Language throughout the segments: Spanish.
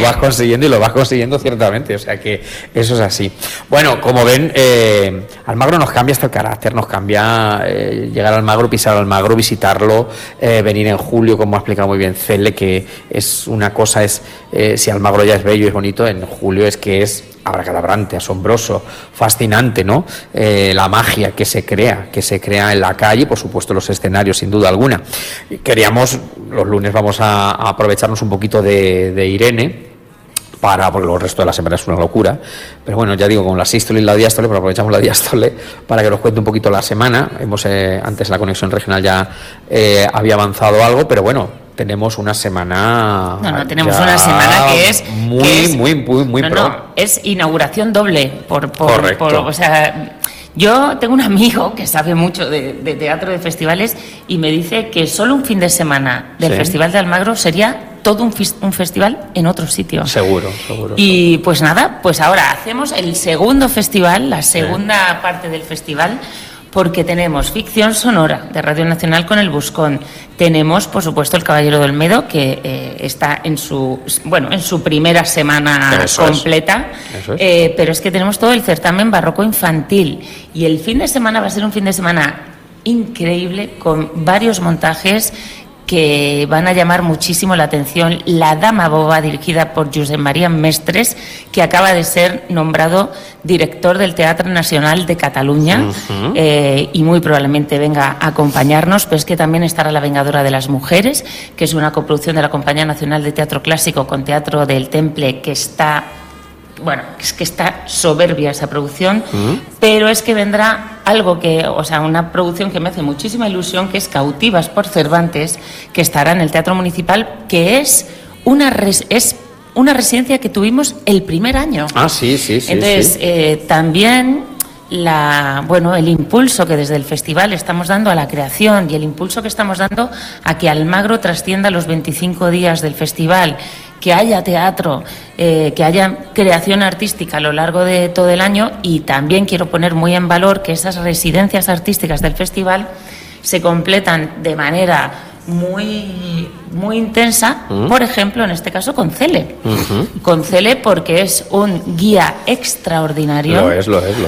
lo vas consiguiendo y lo vas consiguiendo ciertamente, o sea que eso es así. Bueno, como ven, Almagro nos cambia hasta el carácter, nos cambia llegar a Almagro, pisar Almagro, visitarlo, venir en julio, como ha explicado muy bien Cele, que es una cosa, si Almagro ya es bello y es bonito, en julio es que es abracadabrante, asombroso, fascinante, ¿no? La magia que se crea en la calle, por supuesto los escenarios, sin duda alguna. Queríamos, los lunes vamos a aprovecharnos un poquito de Irene, porque el resto de la semana es una locura, pero bueno, ya digo, con la sístole y la diástole, pero aprovechamos la diástole para que nos cuente un poquito la semana. Antes la conexión regional ya había avanzado algo, pero bueno, tenemos una semana... tenemos una semana que es... Muy pro. Es inauguración doble. Correcto. O sea, yo tengo un amigo que sabe mucho de teatro, de festivales, y me dice que solo un fin de semana del Festival de Almagro sería todo un festival en otro sitio. Seguro. Y pues nada, pues ahora hacemos el segundo festival, la segunda parte del festival, porque tenemos ficción sonora de Radio Nacional con El Buscón. Tenemos, por supuesto, El Caballero de Olmedo, que está en su primera semana completa. Pero es que tenemos todo el certamen barroco infantil. Y el fin de semana va a ser un fin de semana increíble, con varios montajes que van a llamar muchísimo la atención. La Dama Boba, dirigida por Josep María Mestres, que acaba de ser nombrado director del Teatre Nacional de Cataluña, y muy probablemente venga a acompañarnos. Pero es que también estará La Vengadora de las Mujeres, que es una coproducción de la Compañía Nacional de Teatro Clásico con Teatro del Temple, que está... Bueno, es que está soberbia esa producción, pero es que vendrá una producción que me hace muchísima ilusión, que es Cautivas por Cervantes, que estará en el Teatro Municipal, que es una residencia que tuvimos el primer año. Sí. Entonces, también el impulso que desde el festival estamos dando a la creación y el impulso que estamos dando a que Almagro trascienda los 25 días del festival, que haya teatro, que haya creación artística a lo largo de todo el año. Y también quiero poner muy en valor que esas residencias artísticas del festival se completan de manera muy intensa, por ejemplo, en este caso con Cele. Con Cele, porque es un guía extraordinario. Lo es.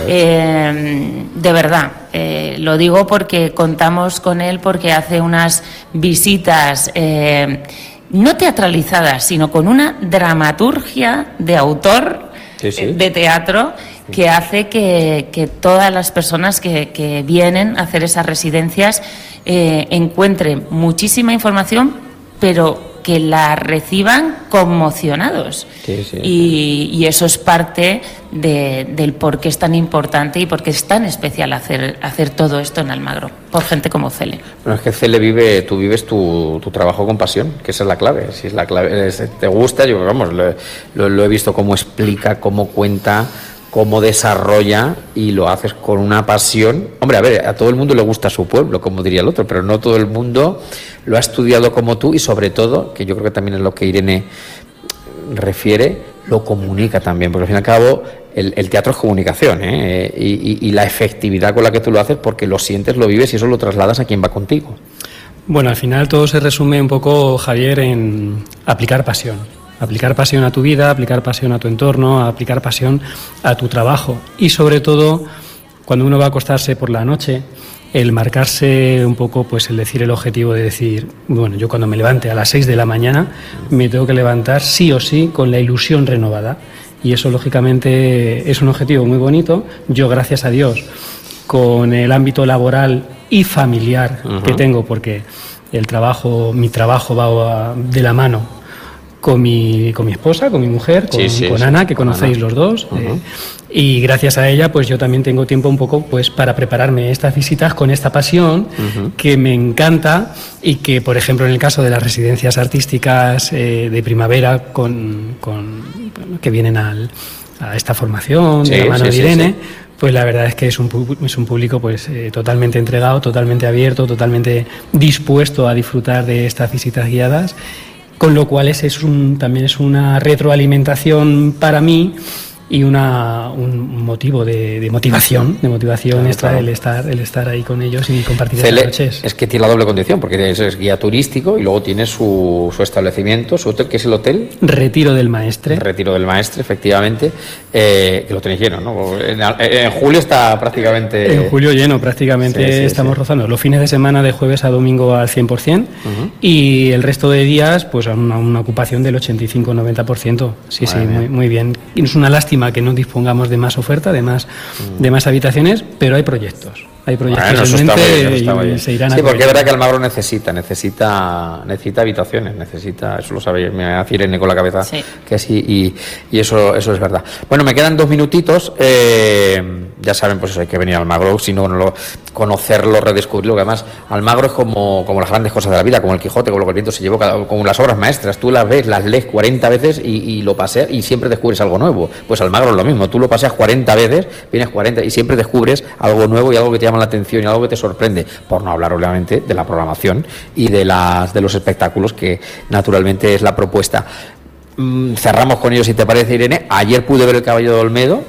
De verdad, lo digo porque contamos con él, porque hace unas visitas... no teatralizadas, sino con una dramaturgia de autor de teatro, que hace que todas las personas que vienen a hacer esas residencias encuentren muchísima información, pero que la reciban conmocionados. Y eso es parte del por qué es tan importante y por qué es tan especial hacer todo esto en Almagro, por gente como Cele. Bueno, es que Cele tú vives tu trabajo con pasión, que esa es la clave. Si es la clave, te gusta, yo lo he visto cómo explica, cómo cuenta, cómo desarrolla, y lo haces con una pasión. Hombre, a ver, a todo el mundo le gusta su pueblo, como diría el otro, pero no todo el mundo lo ha estudiado como tú, y sobre todo, que yo creo que también es lo que Irene refiere, lo comunica también, porque al fin y al cabo el teatro es comunicación, y la efectividad con la que tú lo haces, porque lo sientes, lo vives y eso lo trasladas a quien va contigo. Bueno, al final todo se resume un poco, Javier, en aplicar pasión. Aplicar pasión a tu vida, aplicar pasión a tu entorno, aplicar pasión a tu trabajo. Y sobre todo, cuando uno va a acostarse por la noche, el marcarse un poco, pues el decir el objetivo de decir, bueno, yo cuando me levante a las 6 de la mañana, me tengo que levantar sí o sí con la ilusión renovada. Y eso, lógicamente, es un objetivo muy bonito. Yo, gracias a Dios, con el ámbito laboral y familiar que tengo, porque mi trabajo va de la mano con mi esposa, con mi mujer, con Ana, que conocéis los dos, y gracias a ella pues yo también tengo tiempo un poco pues para prepararme estas visitas con esta pasión que me encanta, y que, por ejemplo, en el caso de las residencias artísticas de primavera que vienen a esta formación de la mano de Irene, pues la verdad es que es un público pues totalmente entregado, totalmente abierto, totalmente dispuesto a disfrutar de estas visitas guiadas. Con lo cual también es una retroalimentación para mí un motivo de motivación extra, claro. el estar ahí con ellos y compartir Cele, esas noches. Es que tiene la doble condición, porque es guía turístico y luego tiene su establecimiento, su hotel, que es el hotel Retiro del Maestre, efectivamente, que lo tenéis lleno, ¿no? En julio está prácticamente... En julio lleno, prácticamente estamos rozando los fines de semana de jueves a domingo al 100%, y el resto de días pues a una ocupación del 85-90%. Sí, muy bien. Y es una lástima que no dispongamos de más oferta, de más habitaciones, pero hay proyectos. Hay proyectos en mente y se irán a... Sí, porque es verdad que Almagro necesita habitaciones, eso lo sabéis, me hace Irene con la cabeza, que sí, y eso es verdad. Bueno, me quedan 2 minutitos, ya saben, pues eso, hay que venir a Almagro, si no, conocerlo, redescubrirlo, que además Almagro es como las grandes cosas de la vida, como el Quijote, como lo que el viento se llevó, como las obras maestras, tú las ves, las lees 40 veces y lo paseas y siempre descubres algo nuevo. Pues Almagro es lo mismo, tú lo paseas 40 veces, vienes 40 y siempre descubres algo nuevo y algo que te llama la atención y algo que te sorprende, por no hablar obviamente de la programación y de los espectáculos, que naturalmente es la propuesta. Cerramos con ello, si te parece, Irene. Ayer pude ver El Caballero de Olmedo,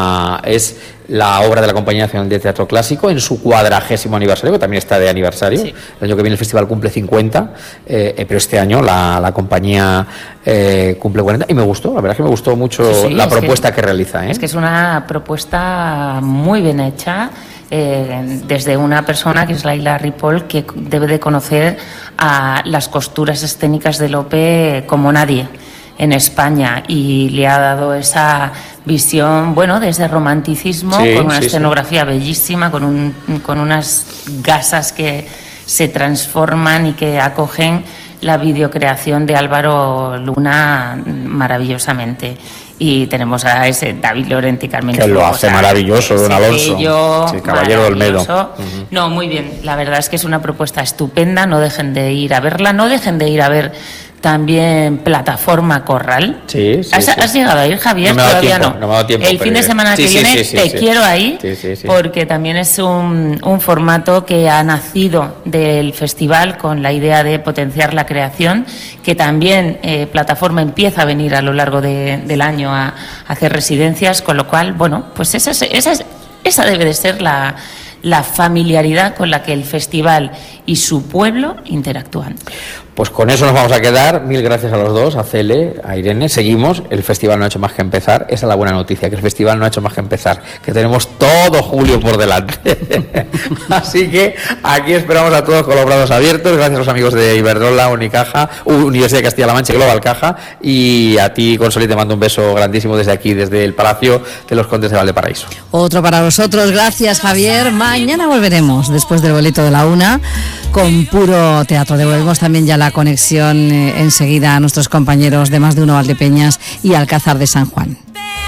es la obra de la Compañía Nacional de Teatro Clásico en su 40º aniversario, que también está de aniversario. El año que viene el festival cumple 50, pero este año la compañía cumple 40 y me gustó, la verdad es que me gustó mucho la propuesta que realiza. Es que es una propuesta muy bien hecha, desde una persona que es Laila Ripoll, que debe de conocer a las costuras escénicas de Lope como nadie en España, y le ha dado esa visión, desde romanticismo, con una escenografía bellísima, con unas gasas que se transforman y que acogen la videocreación de Álvaro Luna maravillosamente. Y tenemos a ese David Lorente y Carmen, que lo hace maravilloso, don Alonso, Caballero de Olmedo. No, muy bien, la verdad es que es una propuesta estupenda, no dejen de ir a verla, no dejen de ir a ver también Plataforma Corral. ¿Has llegado a ir, Javier? No me Todavía no me ha dado tiempo. El fin de semana que viene quiero ahí, porque también es un formato que ha nacido del festival con la idea de potenciar la creación, que también Plataforma empieza a venir a lo largo del año a hacer residencias, con lo cual, pues esa debe de ser la familiaridad con la que el festival y su pueblo interactúan. Pues con eso nos vamos a quedar. Mil gracias a los dos, a Cele, a Irene. Seguimos, el festival no ha hecho más que empezar. Esa es la buena noticia, que el festival no ha hecho más que empezar, que tenemos todo julio por delante. Así que aquí esperamos a todos con los brazos abiertos. Gracias a los amigos de Iberdrola, Unicaja, Universidad de Castilla-La Mancha y Global Caja. Y a ti, Consoli, te mando un beso grandísimo desde aquí, desde el Palacio de los Condes de Valparaíso. Otro para vosotros. Gracias, Javier. Mañana volveremos, después del boleto de la 1, con puro teatro. Devolvemos también ya la conexión enseguida a nuestros compañeros de Más de Uno Valdepeñas y Alcázar de San Juan.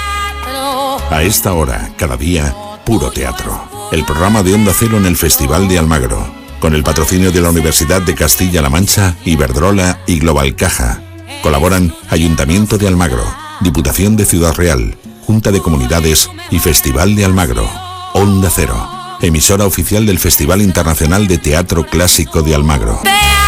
A esta hora, cada día, puro teatro. El programa de Onda Cero en el Festival de Almagro, con el patrocinio de la Universidad de Castilla-La Mancha, Iberdrola y Global Caja. Colaboran Ayuntamiento de Almagro, Diputación de Ciudad Real, Junta de Comunidades y Festival de Almagro. Onda Cero, emisora oficial del Festival Internacional de Teatro Clásico de Almagro.